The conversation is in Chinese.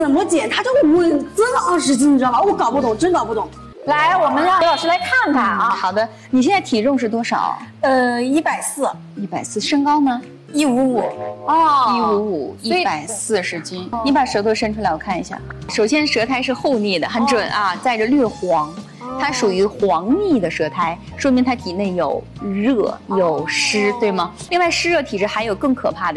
怎么减它就稳增了20斤，你知道吗？我搞不懂，真搞不懂。 来，我们让刘老师来看看啊。 好的，你现在体重是多少 140， 身高呢 155。 哦，155，140斤。你把舌头伸出来，我看一下。首先，舌苔是厚腻的，很准啊，带着略黄。它属于黄腻的舌苔，说明它体内有热有湿，对吗？另外，湿热体质还有更可怕的。